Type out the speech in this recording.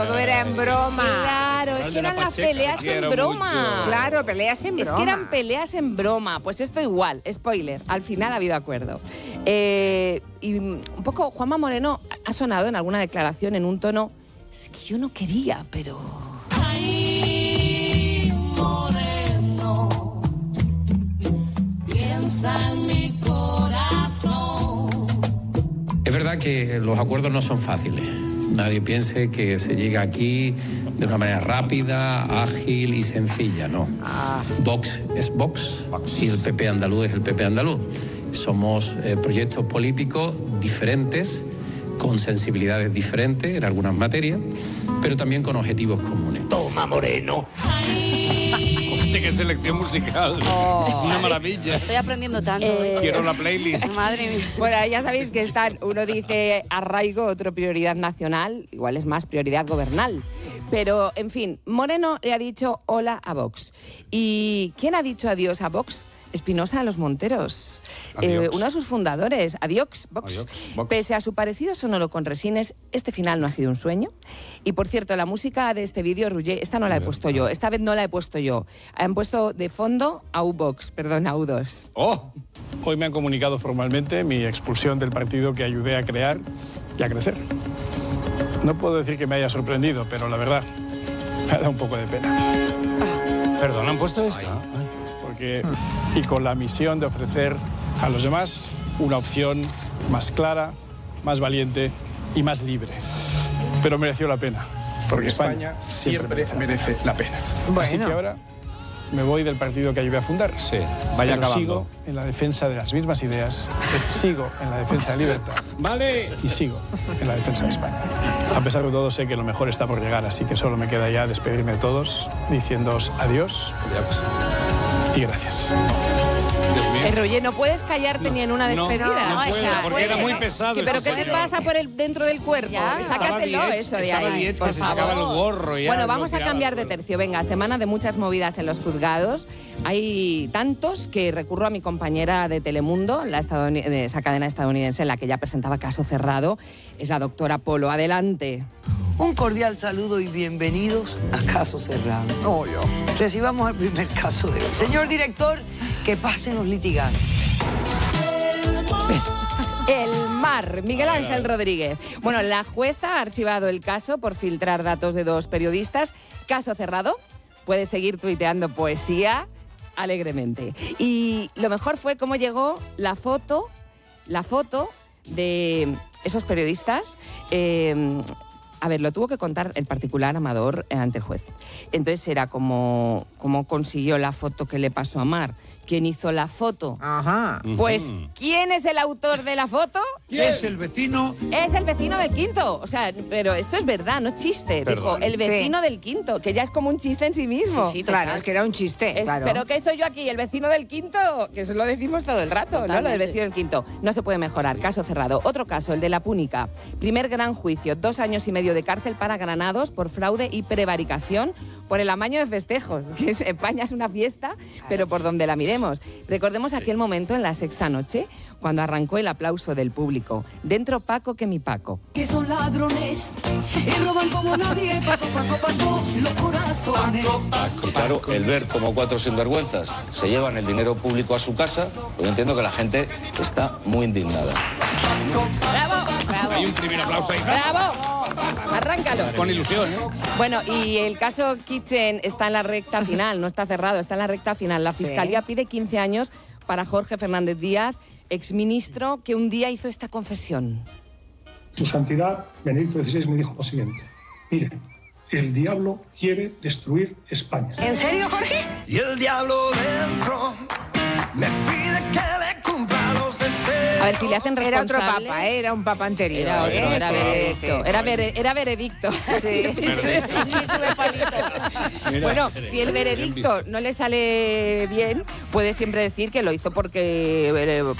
Todo era en broma. Claro, es que eran las peleas en broma. Claro, peleas en broma. Es que eran peleas en broma. Pues esto igual, spoiler, al final ha habido acuerdo. Y un poco, Juanma Moreno ha sonado en alguna declaración en un tono, es que yo no quería, pero... Ay, moreno, piensa en mi corazón. Es verdad que los acuerdos no son fáciles. Nadie piense que se llega aquí de una manera rápida, ágil y sencilla, no. Vox es Vox y el PP andaluz es el PP andaluz. Somos proyectos políticos diferentes, con sensibilidades diferentes en algunas materias, pero también con objetivos comunes. Toma, Moreno. Hostia, qué selección musical. Una maravilla. Estoy aprendiendo tanto. Quiero la playlist. Madre mía. Bueno, ya sabéis que están, uno dice arraigo, otro prioridad nacional, igual es más prioridad gobernal. Pero, en fin, Moreno le ha dicho hola a Vox. ¿Y quién ha dicho adiós a Vox? Espinosa de los Monteros, uno de sus fundadores, Adiós, Vox. Pese a su parecido sonoro con Resines, este final no ha sido un sueño. Y por cierto, la música de este vídeo, Roger, esta no la he puesto yo, esta vez no la he puesto yo. Han puesto de fondo a U-Vox, perdón, a U2. ¡Oh! Hoy me han comunicado formalmente mi expulsión del partido que ayudé a crear y a crecer. No puedo decir que me haya sorprendido, pero la verdad, me ha dado un poco de pena. Perdón, ¿han puesto esta? Y con la misión de ofrecer a los demás una opción más clara, más valiente y más libre. Pero mereció la pena, porque España siempre merece la pena. Bueno. Así que ahora me voy del partido que ayudé a fundar. Sí, vaya acabando. Sigo en la defensa de las mismas ideas, sigo en la defensa de libertad. ¡Vale! Y sigo en la defensa de España. A pesar de todo, sé que lo mejor está por llegar, así que solo me queda ya despedirme de todos, diciéndoos adiós. Y gracias. Roger, no puedes callarte ni en una despedida. No puedo, porque era muy pesado. ¿Pero qué te pasa por dentro del cuerpo? Sácatelo eso de ahí, por que se sacaba el gorro. Ya bueno, vamos a cambiar de tercio. Venga, semana de muchas movidas en los juzgados. Hay tantos que recurro a mi compañera de Telemundo, de esa cadena estadounidense en la que ya presentaba Caso Cerrado. Es la doctora Polo. Adelante. Un cordial saludo y bienvenidos a Caso Cerrado. Recibamos el primer caso de hoy. Señor director, que pasen los litigantes. El mar, Miguel Ángel Rodríguez. Bueno, la jueza ha archivado el caso por filtrar datos de 2 periodistas. Caso cerrado. Puedes seguir tuiteando poesía alegremente. Y lo mejor fue cómo llegó la foto de esos periodistas. A ver, lo tuvo que contar el particular Amador ante el juez. Entonces era como consiguió la foto que le pasó a Mar. ¿Quién hizo la foto? Ajá. Pues, ¿quién es el autor de la foto? ¿Quién es el vecino? Es el vecino del quinto. O sea, pero esto es verdad, no es chiste. Dijo, el vecino del quinto, que ya es como un chiste en sí mismo. Sí, claro, es que era un chiste. Claro. Pero ¿qué soy yo aquí? El vecino del quinto, que eso lo decimos todo el rato, ¿no? Lo del vecino del quinto. No se puede mejorar. Caso cerrado. Otro caso, el de La Púnica. Primer gran juicio, 2 años y medio de cárcel para Granados por fraude y prevaricación por el amaño de festejos. Que España es una fiesta, pero por donde la miremos. Recordemos aquel momento en la sexta noche, cuando arrancó el aplauso del público. Dentro Paco que mi Paco. Que son ladrones y roban como nadie. Paco, Paco, Paco, los corazones. Y claro, el ver como 4 sinvergüenzas se llevan el dinero público a su casa, pues yo entiendo que la gente está muy indignada. ¡Bravo! ¡Bravo! Hay un primer aplauso ahí. ¡Bravo! Arráncalo. Con ilusión, ¿eh? Bueno, y el caso Kitchen está en la recta final, no está cerrado, está en la recta final. La Fiscalía pide 15 años para Jorge Fernández Díaz, exministro, que un día hizo esta confesión. Su Santidad Benedicto XVI me dijo lo siguiente: mire, el diablo quiere destruir España. ¿En serio, Jorge? Y el diablo dentro me pide que le cumpla los deseos. A ver si le hacen Era otro responsable. papa, era un papa anterior. Era otro, era veredicto. Sí. Era veredicto. Sí. Bueno, si el veredicto no le sale bien, puede siempre decir que lo hizo porque